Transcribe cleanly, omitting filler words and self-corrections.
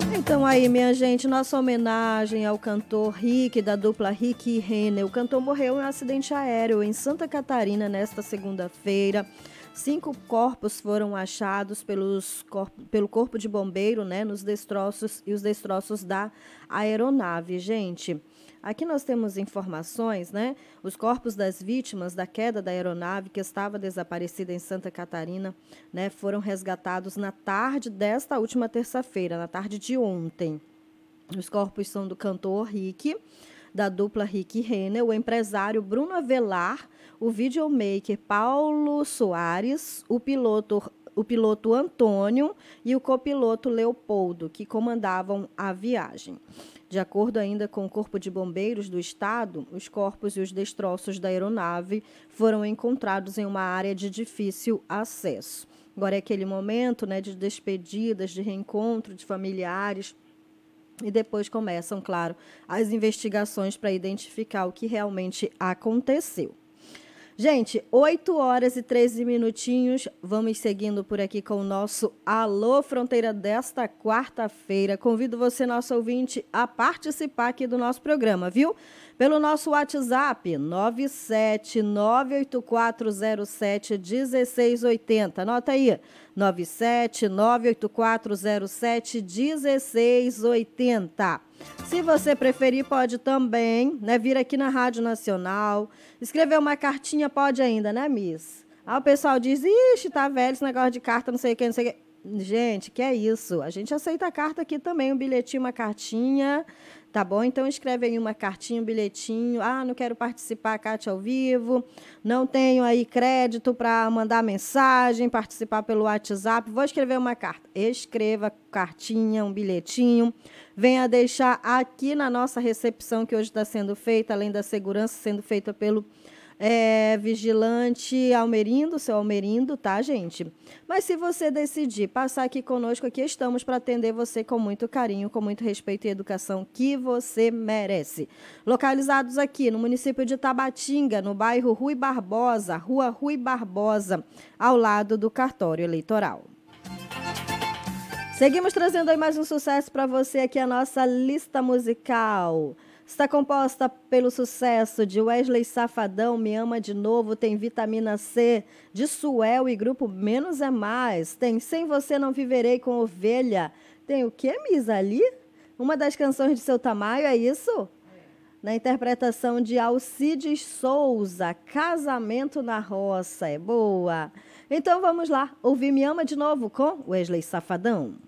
Então aí, minha gente, nossa homenagem ao cantor Rick, da dupla Rick e Renner. O cantor morreu em um acidente aéreo em Santa Catarina nesta segunda-feira. 5 corpos foram achados pelo corpo de bombeiro, né, nos destroços e os destroços da aeronave, gente. Aqui nós temos informações, né? Os corpos das vítimas da queda da aeronave que estava desaparecida em Santa Catarina, né, foram resgatados na tarde desta última terça-feira, na tarde de ontem. Os corpos são do cantor Rick, da dupla Rick e Renner, o empresário Bruno Avelar, o videomaker Paulo Soares, o piloto Antônio e o copiloto Leopoldo, que comandavam a viagem. De acordo ainda com o Corpo de Bombeiros do Estado, os corpos e os destroços da aeronave foram encontrados em uma área de difícil acesso. Agora é aquele momento, né, de despedidas, de reencontro de familiares. E depois começam, claro, as investigações para identificar o que realmente aconteceu. Gente, 8 horas e 13 minutinhos, vamos seguindo por aqui com o nosso Alô Fronteira desta quarta-feira. Convido você, nosso ouvinte, a participar aqui do nosso programa, viu? Pelo nosso WhatsApp, 97984071680. Anota aí, 97984071680. Se você preferir, pode também, né, vir aqui na Rádio Nacional, escrever uma cartinha, pode ainda, né, Miss? Aí o pessoal diz, ixi, tá velho esse negócio de carta, não sei o que, não sei o que. Gente, que é isso? A gente aceita a carta aqui também, um bilhetinho, uma cartinha, tá bom? Então escreve aí uma cartinha, um bilhetinho. Ah, não quero participar, Cátia, ao vivo. Não tenho aí crédito para mandar mensagem, participar pelo WhatsApp. Vou escrever uma carta. Escreva cartinha, um bilhetinho. Venha deixar aqui na nossa recepção, que hoje está sendo feita, além da segurança, sendo feita pelo vigilante Almerindo, seu Almerindo, tá, gente? Mas se você decidir passar aqui conosco, aqui estamos para atender você com muito carinho, com muito respeito e educação que você merece. Localizados aqui no município de Tabatinga, no bairro Rui Barbosa, Rua Rui Barbosa, ao lado do cartório eleitoral. Seguimos trazendo aí mais um sucesso para você aqui, a nossa lista musical. Está composta pelo sucesso de Wesley Safadão, Me Ama de Novo, tem Vitamina C, de Suel e Grupo Menos é Mais, tem Sem Você Não Viverei com Ovelha, tem o que, Miss, ali? Uma das canções de Seu Tamayo, é isso? Na interpretação de Alcides Souza, Casamento na Roça, é boa. Então vamos lá, ouvir Me Ama de Novo com Wesley Safadão.